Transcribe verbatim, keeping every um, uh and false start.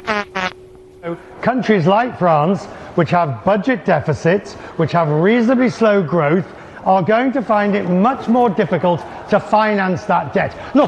Countries like France, which have budget deficits, which have reasonably slow growth, are going to find it much more difficult to finance that debt. Look,